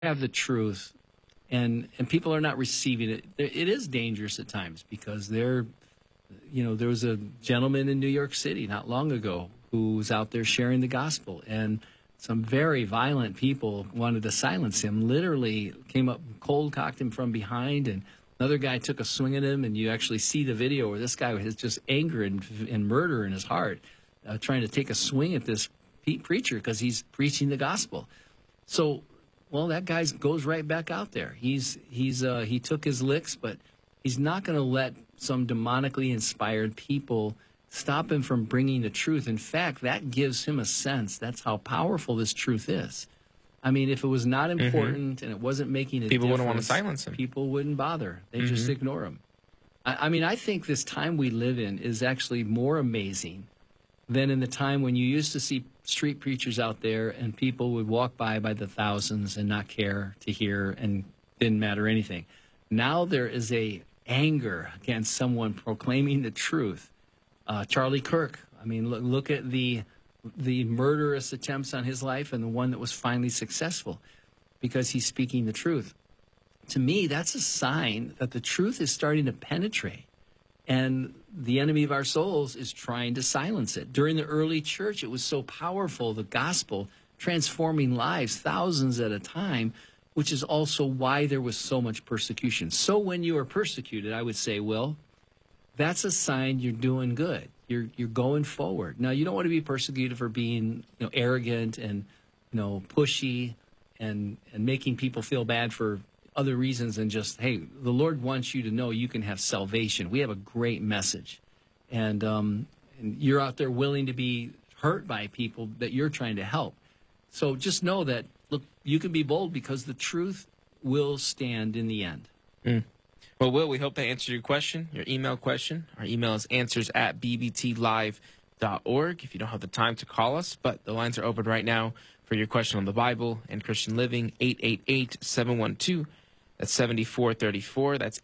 have the truth and people are not receiving it, it is dangerous at times because there was a gentleman in New York City not long ago who was out there sharing the gospel, and some very violent people wanted to silence him, literally came up, cold-cocked him from behind, and another guy took a swing at him, and you actually see the video where this guy has just anger and murder in his heart, trying to take a swing at this preacher because he's preaching the gospel. So, well, that guy goes right back out there. He took his licks, but he's not going to let some demonically inspired people stop him from bringing the truth. In fact, that gives him a sense. That's how powerful this truth is. I mean, if it was not important and it wasn't making a difference, people wouldn't want to silence him. People wouldn't bother. They just ignore him. I mean, I think this time we live in is actually more amazing than in the time when you used to see street preachers out there and people would walk by the thousands and not care to hear and didn't matter anything. Now there is a anger against someone proclaiming the truth. Charlie Kirk, I mean, look at the murderous attempts on his life and the one that was finally successful because he's speaking the truth. To me, that's a sign that the truth is starting to penetrate, and the enemy of our souls is trying to silence it. During the early church, it was so powerful, the gospel transforming lives, thousands at a time, which is also why there was so much persecution. So when you are persecuted, I would say, well, that's a sign you're doing good. You're going forward. Now, you don't want to be persecuted for being arrogant and pushy and making people feel bad for other reasons than just, hey, the Lord wants you to know you can have salvation. We have a great message. And you're out there willing to be hurt by people that you're trying to help. So just know that, look, you can be bold because the truth will stand in the end. Well, Will, we hope that answered your question, your email question. Our email is answers@bbtlive.org if you don't have the time to call us. But the lines are open right now for your question on the Bible and Christian living, 888-712. That's 7434. That's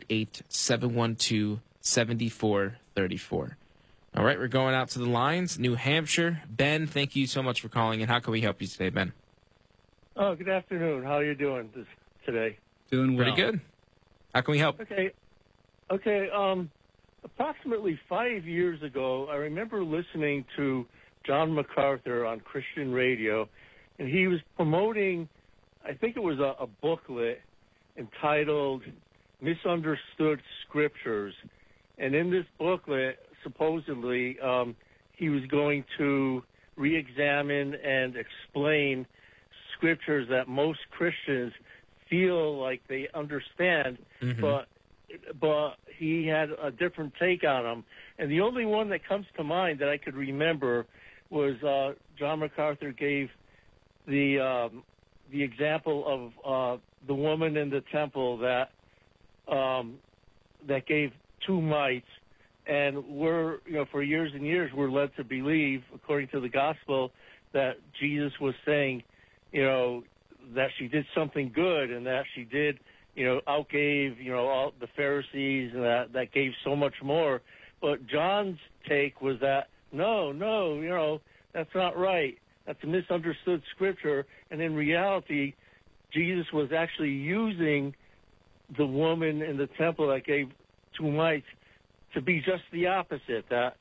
888-712-7434. All right, we're going out to the lines. New Hampshire. Ben, thank you so much for calling. And how can we help you today, Ben? Oh, good afternoon. How are you doing today? Doing well. Pretty good. How can we help? Okay. Approximately 5 years ago, I remember listening to John MacArthur on Christian radio, and he was promoting, I think it was a booklet entitled Misunderstood Scriptures. And in this booklet, supposedly, he was going to re-examine and explain scriptures that most Christians feel like they understand, but he had a different take on them. And the only one that comes to mind that I could remember was John MacArthur gave the example of the woman in the temple that gave two mites, and for years and years we're led to believe, according to the gospel, that Jesus was saying, that she did something good and that she did, outgave, all the Pharisees and that gave so much more. But John's take was that, no, that's not right. That's a misunderstood scripture. And in reality, Jesus was actually using the woman in the temple that gave two mites to be just the opposite, that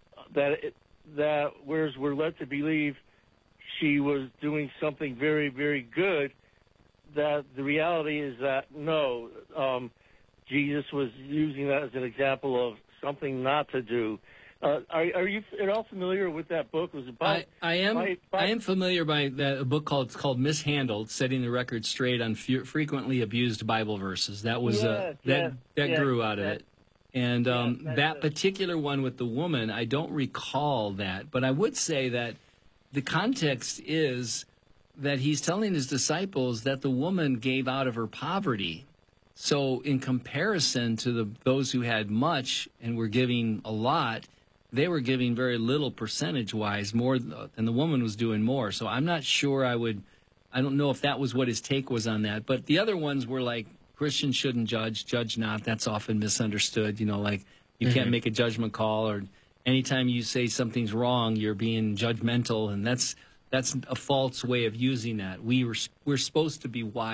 whereas we're led to believe she was doing something very, very good, that the reality is that, no, Jesus was using that as an example of something not to do. Are you at all familiar with that book? It was about I am familiar by that book called Mishandled, Setting the Record Straight on Frequently Abused Bible Verses. That was that grew out of it. And that particular one with the woman, I don't recall that, but I would say that the context is that he's telling his disciples that the woman gave out of her poverty. So in comparison to those who had much and were giving a lot, they were giving very little percentage-wise, more, and the woman was doing more. So I'm not sure I don't know if that was what his take was on that. But the other ones were like, Christians shouldn't judge not. That's often misunderstood, like you can't make a judgment call, or anytime you say something's wrong, you're being judgmental, and that's That's a false way of using that. We're supposed to be wise.